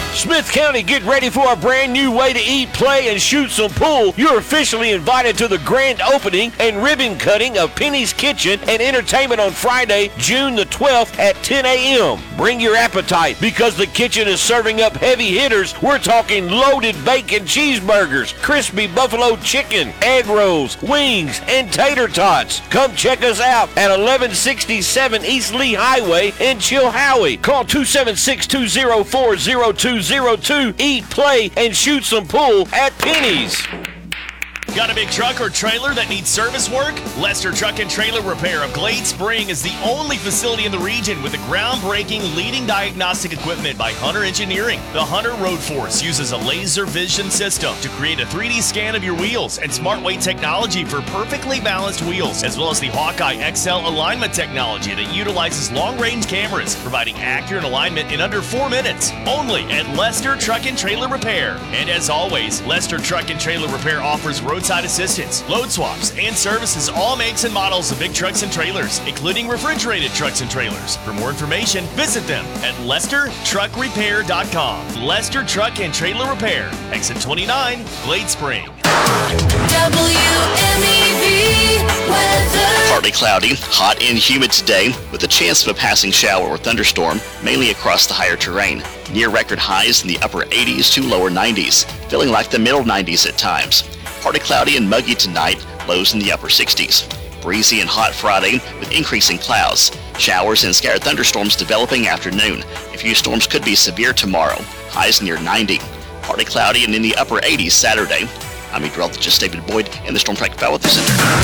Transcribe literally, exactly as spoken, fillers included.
Smith County, get ready for a brand new way to eat, play, and shoot some pool. You're officially invited to the grand opening and ribbon cutting of Penny's Kitchen and Entertainment on Friday, June the twelfth at ten a.m. Bring your appetite because the kitchen is serving up heavy hitters. We're talking loaded bacon cheeseburgers, crispy buffalo chicken, egg rolls, wings, and tater tots. Come check us out at eleven sixty-seven East Lee Highway in Chilhowie. Call two seven six, two oh four, oh two oh two. Eat, play, and shoot some pool at Penny's. Got a big truck or trailer that needs service work? Lester Truck and Trailer Repair of Glade Spring is the only facility in the region with the groundbreaking leading diagnostic equipment by Hunter Engineering. The Hunter Road Force uses a laser vision system to create a three D scan of your wheels and smart weight technology for perfectly balanced wheels, as well as the Hawkeye X L alignment technology that utilizes long-range cameras, providing accurate alignment in under four minutes. Only at Lester Truck and Trailer Repair. And as always, Lester Truck and Trailer Repair offers road roadside assistance, load swaps, and services all makes and models of big trucks and trailers, including refrigerated trucks and trailers. For more information, visit them at lester truck repair dot com. Lester Truck and Trailer Repair, exit twenty-nine, Glade Spring. W M E V weather. Partly cloudy, hot and humid today with a chance of a passing shower or thunderstorm, mainly across the higher terrain. Near record highs in the upper eighties to lower nineties, feeling like the middle nineties at times. Partly cloudy and muggy tonight, lows in the upper sixties. Breezy and hot Friday with increasing clouds. Showers and scattered thunderstorms developing afternoon. A few storms could be severe tomorrow, highs near ninety. Partly cloudy and in the upper eighties Saturday. I'm meteorologist David Boyd in the Storm Track Weather Center.